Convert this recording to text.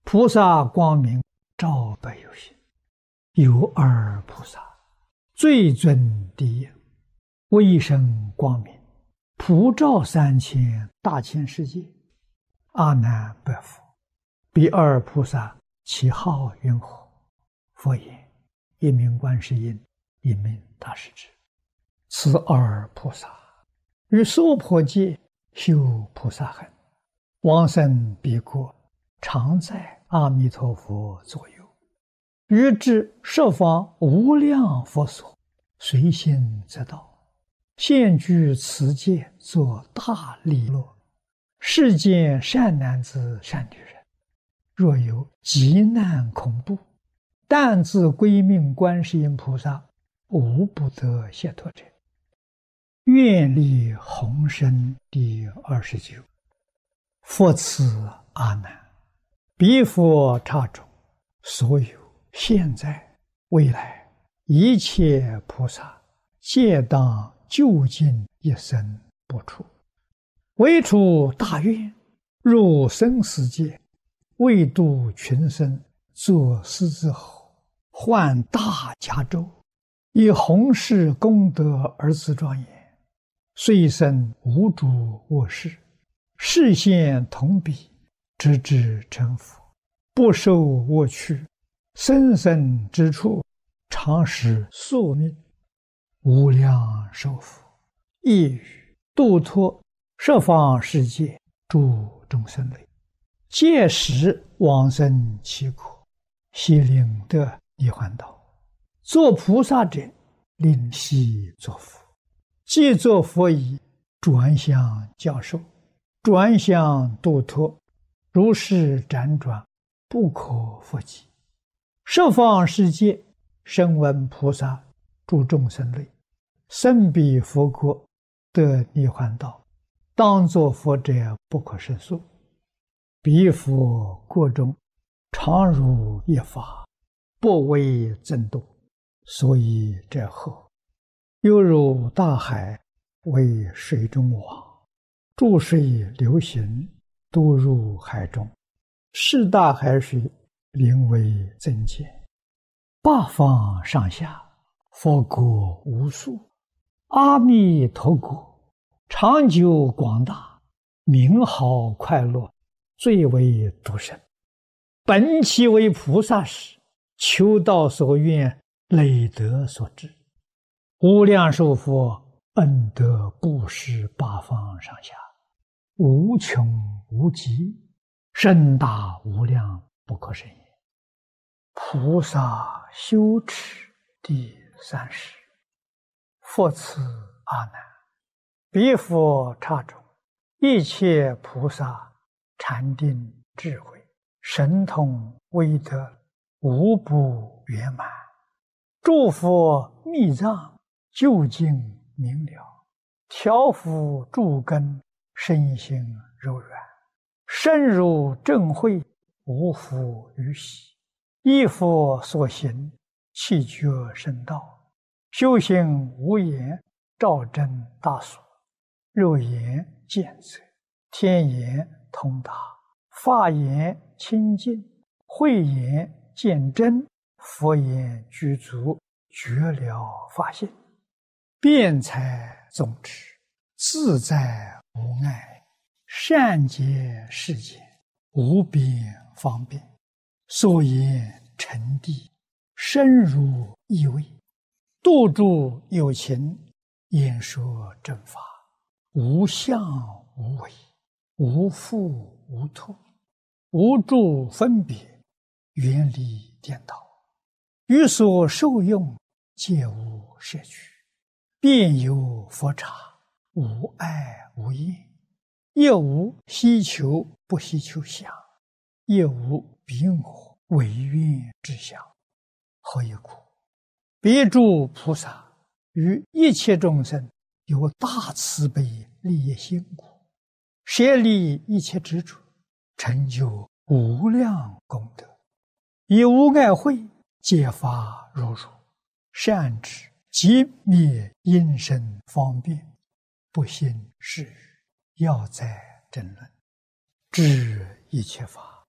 菩萨光明照百有心，有二菩萨，最尊第一，威声光明，普照3000大千世界。阿难白佛：彼二菩萨其号云何？佛言：一名观世音，一名大势至。此二菩萨于娑婆界修菩萨行，往生彼国，常在阿弥陀佛左右，于至十方无量佛所，随心则到，现居此界，作大利乐。世间善男子善女人，若有急难恐怖，但自归命观世音菩萨，无不得解脱者。愿力宏深第29。佛赐阿难：彼佛刹中，所有现在未来一切菩萨，皆当究竟一生不出，唯出大愿，入生死界，为度群生，作狮子吼，唤大迦咒，以弘誓功德而自庄严，虽生无诸恶事，示现同彼，直至成佛，不受恶趣，生生之处，常使宿命，无量寿福，亦于度脱十方世界诸众生类，届时往生其国，悉令得涅槃道。作菩萨者，令悉作佛。既作佛已，转向教授，转向度脱，如是辗转，不可复计。十方世界声闻菩萨诸众生类，生彼佛国，得涅槃道，当作佛者不可胜数。彼佛国中，常如一法，不为增度，所以者何？犹如大海，为水中网，注水流行，都入海中，是大海水，名为增减。八方上下，佛国无数，阿弥陀国长久广大，名号快乐，最为独生。本其为菩萨时，求道所愿，累德所致，无量寿佛恩德布施八方上下，无穷无极，深大无量，不可胜也。菩萨修持第30。佛赐阿难：彼佛刹中，一切菩萨禅定智慧神通威德，无不圆满。诸佛密藏究竟明了，调伏诸根，身心柔软，深入正慧，无复于喜。依佛所行，气觉深道，修行无言，照真大所，肉眼见则，天眼通达，法眼清净，慧眼见真，佛眼具足，觉了法性，辩才总持，自在无碍，善解世间，无边方便，所言成谛，深入意味，度诸有情，演说正法，无相无为，无复无脱，无诸分别，远离颠倒，于所受用，皆无摄取，遍有佛刹，无碍无厌，亦无希求不希求相，亦无彼我违愿之相。何以故？彼诸菩萨于一切众生有大慈悲利益心故，舍离一切执着，成就无量功德，以无碍慧解发如如，善知即灭因身方便，不信是语，要在争论，知一切法